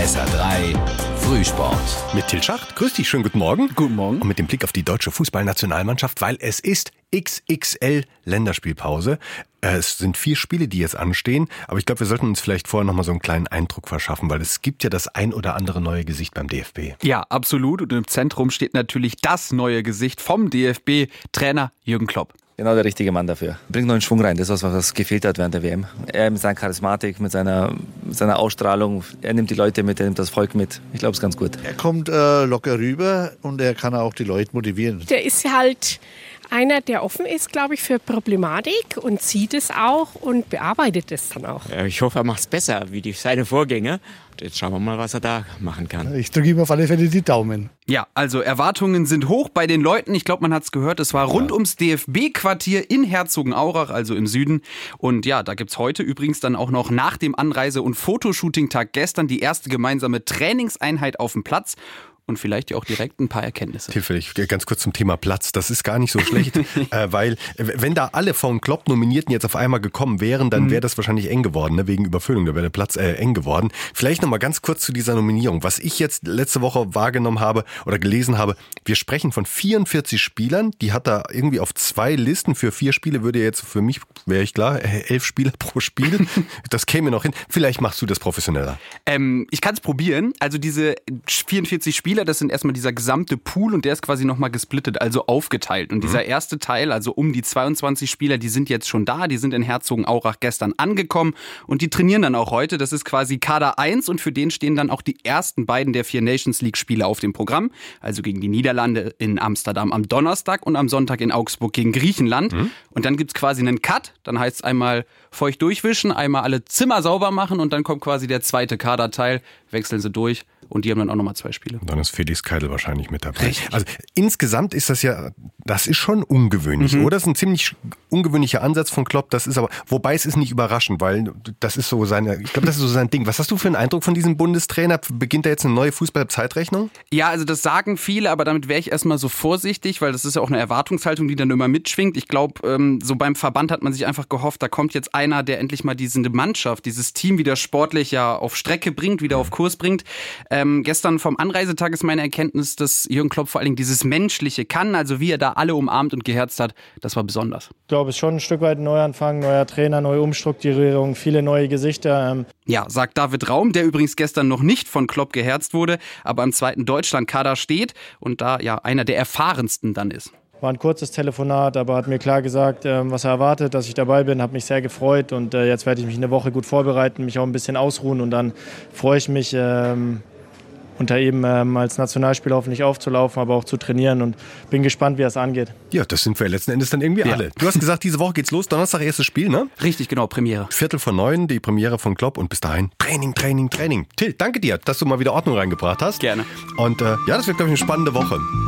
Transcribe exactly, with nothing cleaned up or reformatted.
S R drei Frühsport. Mit Til Schacht. Grüß dich, schönen guten Morgen. Guten Morgen. Und mit dem Blick auf die deutsche Fußballnationalmannschaft, weil es ist X X L Länderspielpause. Es sind vier Spiele, die jetzt anstehen, aber ich glaube, wir sollten uns vielleicht vorher noch mal so einen kleinen Eindruck verschaffen, weil es gibt ja das ein oder andere neue Gesicht beim D F B. Ja, absolut. Und im Zentrum steht natürlich das neue Gesicht vom D F B, Trainer Jürgen Klopp. Genau der richtige Mann dafür. Bringt neuen Schwung rein, das ist was, was gefehlt hat während der W M. Er mit seiner Charismatik, mit seiner, mit seiner Ausstrahlung, er nimmt die Leute mit, er nimmt das Volk mit. Ich glaube, es ist ganz gut. Er kommt äh, locker rüber und er kann auch die Leute motivieren. Der ist halt einer, der offen ist, glaube ich, für Problematik und sieht es auch und bearbeitet es dann auch. Ich hoffe, er macht es besser wie die, seine Vorgänger. Jetzt schauen wir mal, was er da machen kann. Ich drücke ihm auf alle Fälle die Daumen. Ja, also Erwartungen sind hoch bei den Leuten. Ich glaube, man hat es gehört, es war rund ums D F B-Quartier in Herzogenaurach, also im Süden. Und ja, da gibt's heute übrigens dann auch noch nach dem Anreise- und Fotoshooting-Tag gestern die erste gemeinsame Trainingseinheit auf dem Platz. Und vielleicht ja auch direkt ein paar Erkenntnisse. Hilfreich, ganz kurz zum Thema Platz. Das ist gar nicht so schlecht, äh, weil wenn da alle vom Klopp-Nominierten jetzt auf einmal gekommen wären, dann wäre das wahrscheinlich eng geworden, ne? Wegen Überfüllung, da wäre der Platz äh, eng geworden. Vielleicht nochmal ganz kurz zu dieser Nominierung. Was ich jetzt letzte Woche wahrgenommen habe oder gelesen habe, wir sprechen von vierundvierzig Spielern, die hat er irgendwie auf zwei Listen. Für vier Spiele würde jetzt für mich, wäre ich klar, elf Spieler pro Spiel. Das käme noch hin. Vielleicht machst du das professioneller. Ähm, ich kann es probieren. Also diese vierundvierzig Spieler, das sind erstmal dieser gesamte Pool und der ist quasi nochmal gesplittet, also aufgeteilt. Und dieser erste Teil, also um die zweiundzwanzig Spieler, die sind jetzt schon da, die sind in Herzogenaurach gestern angekommen und die trainieren dann auch heute. Das ist quasi Kader eins und für den stehen dann auch die ersten beiden der vier Nations League Spiele auf dem Programm. Also gegen die Niederlande in Amsterdam am Donnerstag und am Sonntag in Augsburg gegen Griechenland. Mhm. Und dann gibt's quasi einen Cut, dann heißt es einmal feucht durchwischen, einmal alle Zimmer sauber machen und dann kommt quasi der zweite Kaderteil, wechseln sie durch. Und die haben dann auch nochmal zwei Spiele. Und dann ist Felix Keidel wahrscheinlich mit dabei. Richtig. Also insgesamt ist das ja, das ist schon ungewöhnlich, mhm. oder? Das ist ein ziemlich ungewöhnlicher Ansatz von Klopp. Das ist aber, wobei es ist nicht überraschend, weil das ist so seine, ich glaube, das ist so sein Ding. Was hast du für einen Eindruck von diesem Bundestrainer? Beginnt da jetzt eine neue Fußball-Zeitrechnung? Ja, also das sagen viele, aber damit wäre ich erstmal so vorsichtig, weil das ist ja auch eine Erwartungshaltung, die dann immer mitschwingt. Ich glaube, so beim Verband hat man sich einfach gehofft, da kommt jetzt einer, der endlich mal diese Mannschaft, dieses Team wieder sportlich ja auf Strecke bringt, wieder auf Kurs bringt. Ähm, gestern vom Anreisetag ist meine Erkenntnis, dass Jürgen Klopp vor allen Dingen dieses Menschliche kann, also wie er da alle umarmt und geherzt hat, das war besonders. Ich glaube, es ist schon ein Stück weit ein Neuanfang, neuer Trainer, neue Umstrukturierung, viele neue Gesichter. Ja, sagt David Raum, der übrigens gestern noch nicht von Klopp geherzt wurde, aber im zweiten Deutschlandkader steht und da ja einer der erfahrensten dann ist. War ein kurzes Telefonat, aber hat mir klar gesagt, was er erwartet, dass ich dabei bin, habe mich sehr gefreut und jetzt werde ich mich eine Woche gut vorbereiten, mich auch ein bisschen ausruhen und dann freue ich mich, unter eben ähm, als Nationalspieler hoffentlich aufzulaufen, aber auch zu trainieren und bin gespannt, wie es angeht. Ja, das sind wir letzten Endes dann irgendwie ja. alle. Du hast gesagt, diese Woche geht's los, Donnerstag erstes Spiel, ne? Richtig, genau, Premiere. Viertel vor neun, die Premiere von Klopp und bis dahin Training, Training, Training. Till, danke dir, dass du mal wieder Ordnung reingebracht hast. Gerne. Und äh, ja, das wird, glaube ich, eine spannende Woche.